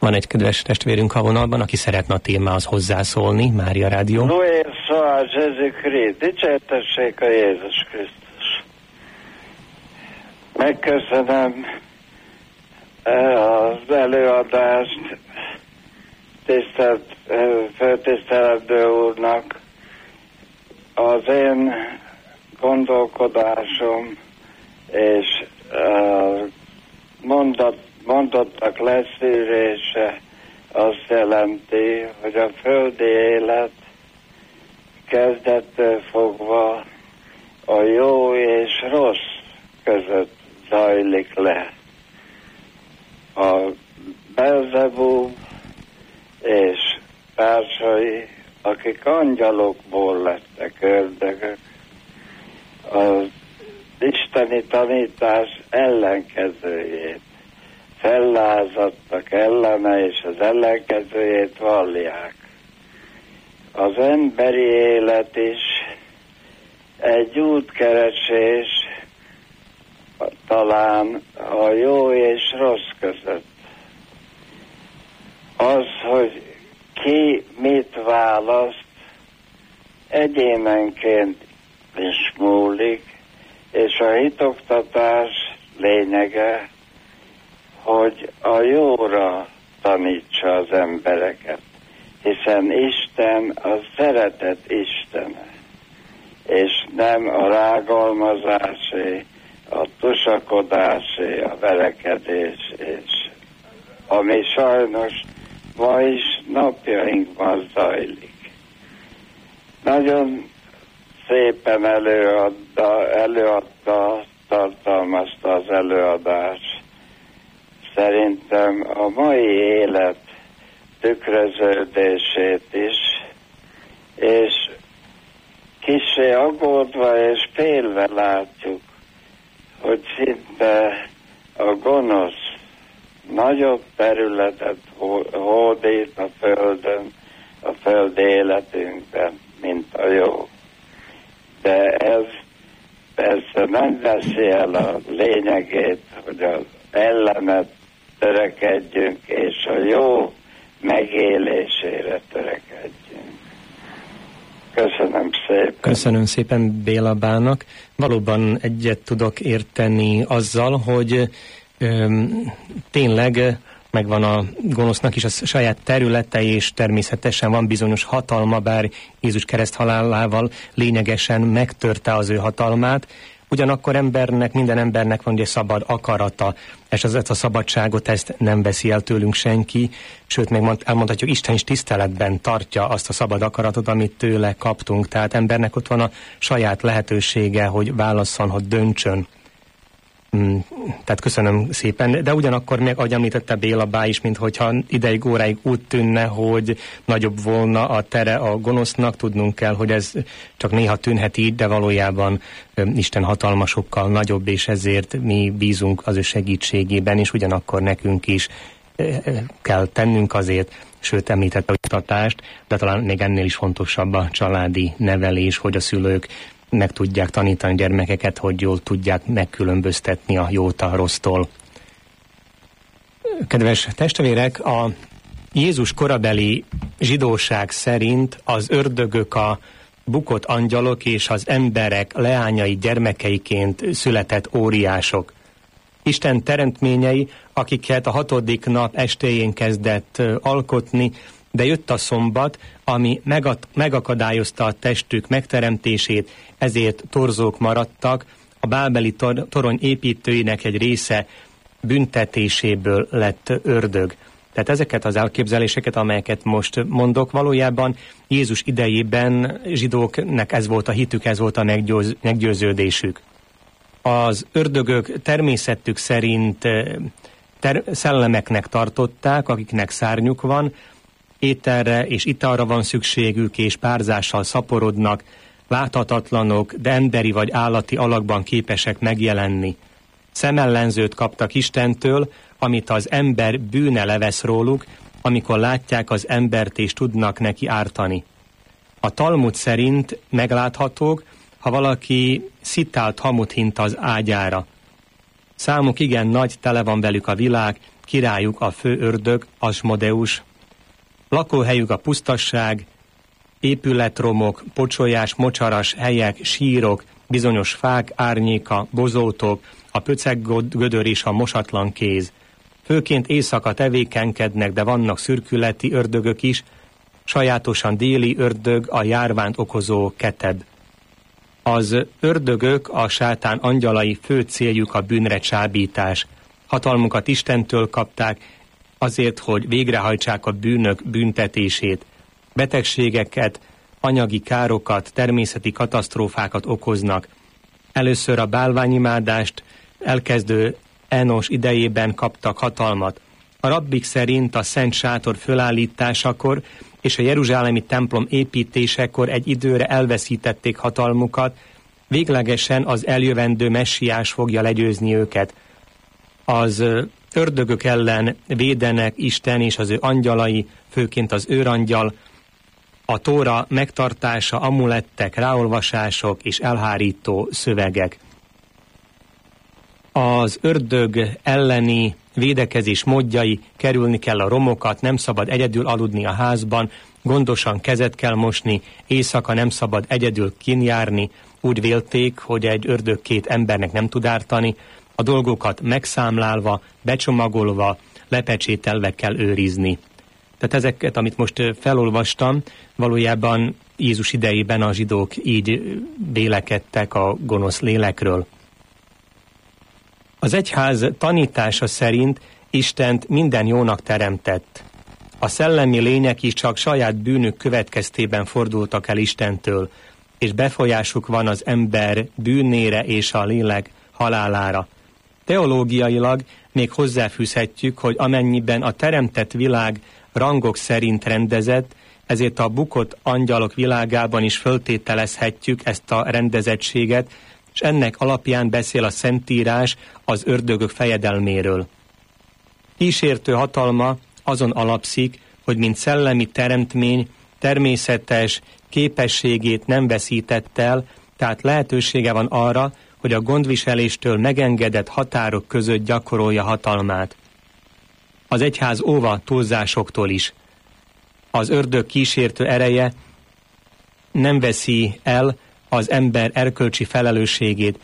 Van egy kedves testvérünk a vonalban, aki szeretne a témához hozzászólni. Mária Rádió. Lóér szó Jézus Krisztus, dicsértessék a Jézus Krisztus. Megköszönöm az előadást tisztelt főtiszteletből úrnak. Az én gondolkodásom és mondottak leszűrése azt jelenti, hogy a földi élet kezdettől fogva a jó és rossz között zajlik le. A Belzebub és társai, akik angyalokból lettek ördögök, az isteni tanítás ellenkezőjét fellázadtak ellene, és az ellenkezőjét vallják. Az emberi élet is egy útkeresés talán a jó és rossz között. Az, hogy ki mit választ, egyénenként is múlik, és a hitoktatás lényege, hogy a jóra tanítsa az embereket, hiszen Isten a szeretet Istene, és nem a rágalmazásé, a tusakodásé, a verekedés, és ami sajnos ma is napjainkban zajlik. Nagyon szépen előadta, tartalmazta az előadás. Szerintem a mai élet tükröződését is, és kissé aggódva és félve látjuk, hogy szinte a gonosz nagyobb területet hódít a földön, a föld életünkben, mint a jó. De ez persze nem veszi el a lényegét, hogy az ellenet törekedjünk, és a jó megélésére törekedjünk. Köszönöm szépen. Köszönöm szépen Béla Bának. Valóban egyet tudok érteni azzal, hogy tényleg megvan a gonosznak is a saját területe, és természetesen van bizonyos hatalma, bár Jézus kereszthalálával lényegesen megtörte az ő hatalmát. Ugyanakkor minden embernek van egy szabad akarata, és ezt a szabadságot ezt nem veszi el tőlünk senki, sőt, még elmondhatjuk, Isten is tiszteletben tartja azt a szabad akaratot, amit tőle kaptunk. Tehát embernek ott van a saját lehetősége, hogy válasszon, hogy döntsön. Tehát köszönöm szépen, de ugyanakkor még, ahogy említette Béla Bá is, minthogyha ideig, óráig úgy tűnne, hogy nagyobb volna a tere a gonosznak, tudnunk kell, hogy ez csak néha tűnhet így, de valójában Isten hatalma sokkal nagyobb, és ezért mi bízunk az ő segítségében, és ugyanakkor nekünk is kell tennünk azért, sőt említette a oktatást, de talán még ennél is fontosabb a családi nevelés, hogy a szülők meg tudják tanítani gyermekeket, hogy jól tudják megkülönböztetni a jót a rossztól. Kedves testvérek, a Jézus korabeli zsidóság szerint az ördögök a bukott angyalok és az emberek leányai gyermekeiként született óriások. Isten teremtményei, akiket a 6. nap estéjén kezdett alkotni, de jött a szombat, ami megakadályozta a testük megteremtését, ezért torzók maradtak, a bábeli torony építőinek egy része büntetéséből lett ördög. Tehát ezeket az elképzeléseket, amelyeket most mondok, valójában Jézus idejében zsidóknak ez volt a hitük, ez volt a meggyőződésük. Az ördögök természetük szerint szellemeknek tartották, akiknek szárnyuk van, ételre és italra van szükségük, és párzással szaporodnak, láthatatlanok, de emberi vagy állati alakban képesek megjelenni. Szemellenzőt kaptak Istentől, amit az ember bűne levesz róluk, amikor látják az embert és tudnak neki ártani. A Talmud szerint megláthatók, ha valaki szitált hamut hint az ágyára. Számuk igen nagy, tele van velük a világ, királyuk a fő ördög, Asmodeus. Lakóhelyük a pusztasság, épületromok, pocsolyás, mocsaras helyek, sírok, bizonyos fák árnyéka, bozótok, a pöceggödör és a mosatlan kéz. Főként éjszaka tevékenykednek, de vannak szürkületi ördögök is, sajátosan déli ördög, a járványt okozó Keteb. Az ördögök, a sátán angyalai, fő céljuk a bűnre csábítás. Hatalmukat Istentől kapták azért, hogy végrehajtsák a bűnök büntetését. Betegségeket, anyagi károkat, természeti katasztrófákat okoznak. Először a bálványimádást elkezdő Enos idejében kaptak hatalmat. A rabbik szerint a Szent Sátor fölállításakor és a jeruzsálemi templom építésekor egy időre elveszítették hatalmukat, véglegesen az eljövendő messiás fogja legyőzni őket. Az ördögök ellen védenek Isten és az ő angyalai, főként az őrangyal, a Tóra megtartása, amulettek, ráolvasások és elhárító szövegek. Az ördög elleni védekezés módjai: kerülni kell a romokat, nem szabad egyedül aludni a házban, gondosan kezet kell mosni, éjszaka nem szabad egyedül kinjárni, úgy vélték, hogy egy ördög két embernek nem tud ártani, a dolgokat megszámlálva, becsomagolva, lepecsételve kell őrizni. Tehát ezeket, amit most felolvastam, valójában Jézus idejében a zsidók így vélekedtek a gonosz lélekről. Az egyház tanítása szerint Istent minden jónak teremtett. A szellemi lények is csak saját bűnük következtében fordultak el Istentől, és befolyásuk van az ember bűnére és a lélek halálára. Teológiailag még hozzáfűzhetjük, hogy amennyiben a teremtett világ rangok szerint rendezett, ezért a bukott angyalok világában is föltételezhetjük ezt a rendezettséget, és ennek alapján beszél a Szentírás az ördögök fejedelméről. Kísértő hatalma azon alapszik, hogy mint szellemi teremtmény természetes képességét nem veszített el, tehát lehetősége van arra, hogy a gondviseléstől megengedett határok között gyakorolja hatalmát. Az egyház óva túlzásoktól is. Az ördög kísértő ereje nem veszi el az ember erkölcsi felelősségét,